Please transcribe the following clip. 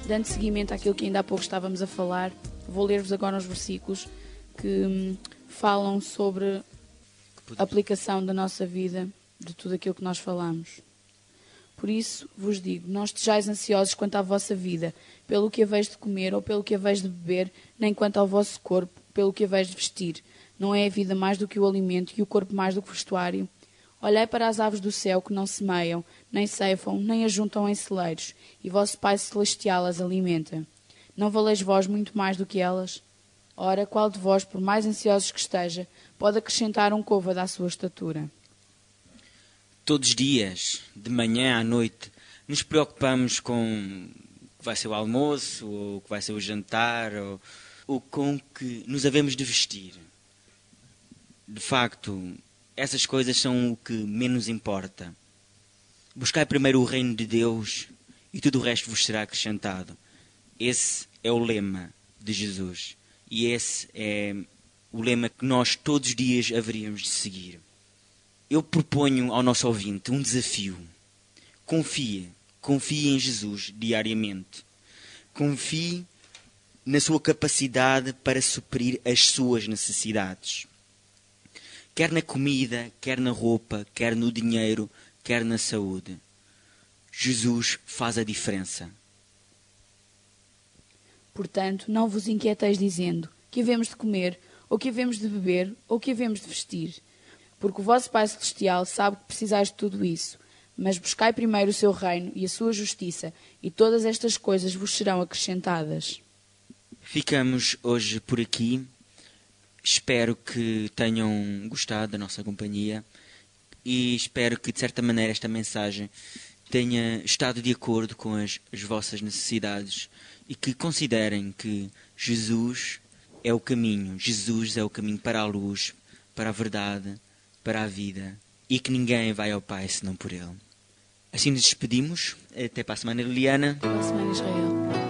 Dando seguimento àquilo que ainda há pouco estávamos a falar, vou ler-vos agora os versículos que falam sobre a aplicação da nossa vida, de tudo aquilo que nós falamos. Por isso vos digo, não estejais ansiosos quanto à vossa vida, pelo que haveis de comer ou pelo que haveis de beber, nem quanto ao vosso corpo, pelo que haveis de vestir. Não é a vida mais do que o alimento e o corpo mais do que o vestuário? Olhai para as aves do céu que não semeiam, nem ceifam, nem ajuntam em celeiros, e vosso Pai Celestial as alimenta. Não valeis vós muito mais do que elas? Ora, qual de vós, por mais ansiosos que esteja, pode acrescentar um côvado à sua estatura? Todos os dias, de manhã à noite, nos preocupamos com o que vai ser o almoço, ou o que vai ser o jantar, ou com o que nos havemos de vestir. De facto, essas coisas são o que menos importa. Buscai primeiro o reino de Deus e tudo o resto vos será acrescentado. Esse é o lema de Jesus. E esse é o lema que nós todos os dias haveríamos de seguir. Eu proponho ao nosso ouvinte um desafio. Confie em Jesus diariamente. Confie na sua capacidade para suprir as suas necessidades. Quer na comida, quer na roupa, quer no dinheiro, quer na saúde. Jesus faz a diferença. Portanto, não vos inquieteis dizendo que havemos de comer, ou que havemos de beber, ou que havemos de vestir. Porque o vosso Pai Celestial sabe que precisais de tudo isso. Mas buscai primeiro o seu reino e a sua justiça, e todas estas coisas vos serão acrescentadas. Ficamos hoje por aqui. Espero que tenham gostado da nossa companhia e espero que, de certa maneira, esta mensagem tenha estado de acordo com as vossas necessidades e que considerem que Jesus é o caminho. Jesus é o caminho para a luz, para a verdade, para a vida e que ninguém vai ao Pai senão por Ele. Assim nos despedimos. Até para a semana, Liliana. Até para a semana, Israel.